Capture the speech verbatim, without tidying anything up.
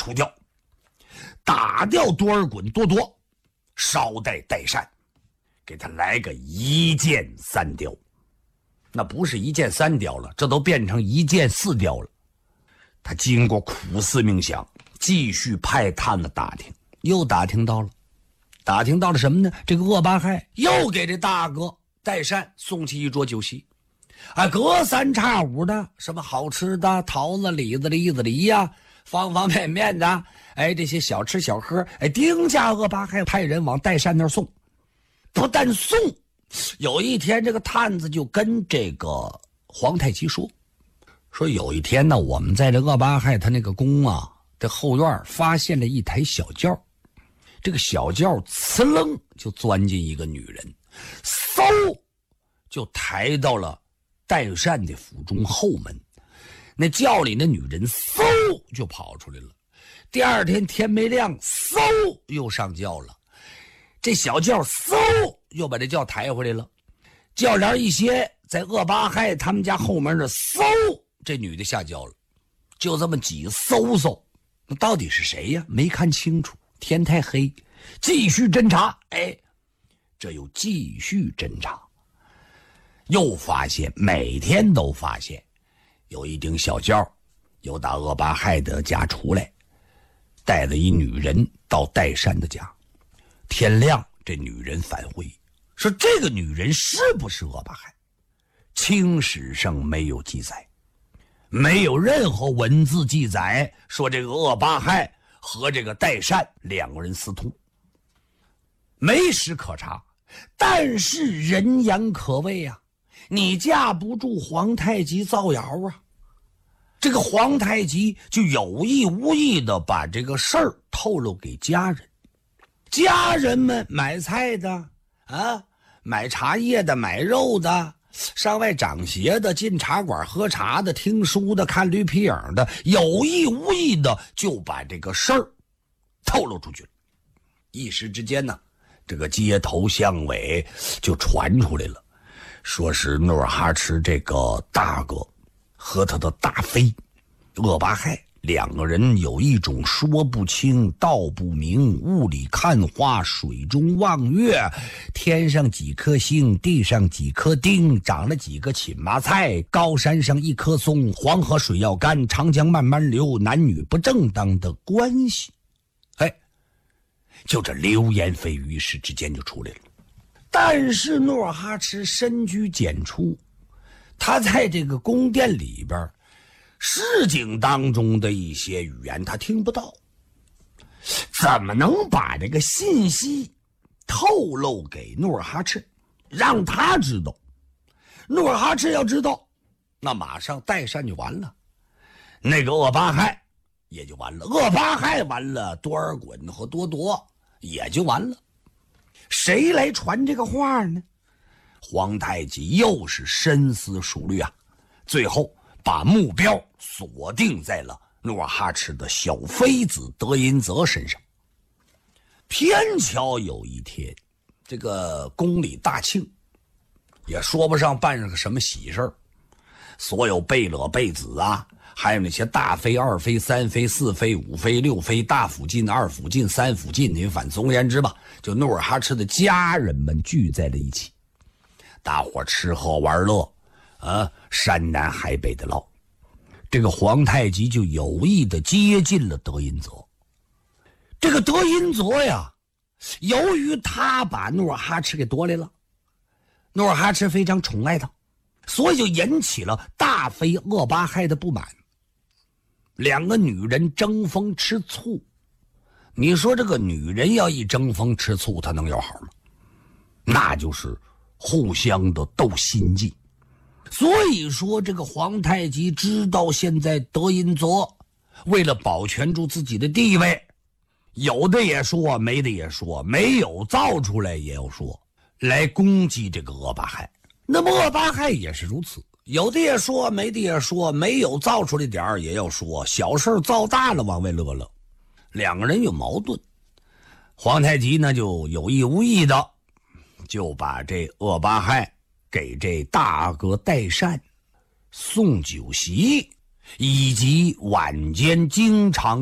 除掉，打掉多尔衮多铎，捎带代善，给他来个一箭三雕。那不是一箭三雕了，这都变成一箭四雕了。他经过苦思冥想，继续派探子打听，又打听到了打听到了什么呢？这个鄂巴亥又给这大哥代善送去一桌酒席，啊，隔三差五的什么好吃的桃子李子栗子梨呀、啊，方方面面的，哎，这些小吃小喝，哎，丁家鄂巴亥派人往代善那儿送。不但送，有一天这个探子就跟这个皇太极说说有一天呢，我们在这鄂巴亥他那个宫啊这后院发现了一台小轿，这个小轿呲楞就钻进一个女人，嗖就抬到了代善的府中后门。那轿里那女人嗖就跑出来了。第二天天没亮，嗖又上轿了。这小轿嗖又把这轿抬回来了。轿帘一歇，在鄂巴亥他们家后门这嗖，这女的下轿了。就这么几嗖嗖，那到底是谁呀？没看清楚，天太黑。继续侦查，哎，这又继续侦查，又发现每天都发现有一顶小轿由打鄂巴亥的家出来，带了一女人到代善的家。天亮，这女人返回，说这个女人是不是鄂巴亥？清史上没有记载，没有任何文字记载说这个鄂巴亥和这个代善两个人私通，没史可查。但是人言可畏啊，你架不住皇太极造谣啊。这个皇太极就有意无意的把这个事儿透露给家人。家人们买菜的啊，买茶叶的，买肉的，上外长鞋的，进茶馆喝茶的，听书的，看绿皮影的，有意无意的就把这个事儿透露出去了。一时之间呢，这个街头巷尾就传出来了，说是努尔哈赤这个大哥和他的大妃鄂巴亥两个人有一种说不清道不明，雾里看花，水中望月，天上几颗星，地上几颗丁，长了几个芹麻菜，高山上一棵松，黄河水要干，长江慢慢流，男女不正当的关系。哎，就这流言蜚语一时之间就出来了。但是努尔哈赤深居简出，他在这个宫殿里边市井当中的一些语言他听不到，怎么能把这个信息透露给努尔哈赤，让他知道？努尔哈赤要知道，那马上代善就完了，那个鄂巴亥也就完了，鄂巴亥完了，多尔衮和多铎也就完了。谁来传这个话呢？皇太极又是深思熟虑啊，最后把目标锁定在了努尔哈赤的小妃子德音泽身上。偏巧有一天，这个宫里大庆，也说不上办上个什么喜事儿，所有贝勒贝子啊，还有那些大妃二妃三妃四妃五妃六妃，大府进二府进三府进，你反总而言之吧，就努尔哈赤的家人们聚在了一起，大伙吃喝玩乐啊，山南海北的唠。这个皇太极就有意的接近了德音泽。这个德音泽呀，由于他把努尔哈赤给夺来了，努尔哈赤非常宠爱他，所以就引起了大妃鄂巴亥的不满。两个女人争风吃醋，你说这个女人要一争风吃醋，她能有好吗？那就是互相的斗心计。所以说这个皇太极知道现在德音泽为了保全住自己的地位，有的也说，没的也说，没有造出来也要说，来攻击这个鄂巴亥。那么鄂巴亥也是如此，有的也说，没的也说，没有造出来点儿也要说，小事造大了往外乐乐。两个人有矛盾，皇太极呢就有意无意的就把这鄂巴亥给这大哥代善送酒席，以及晚间经常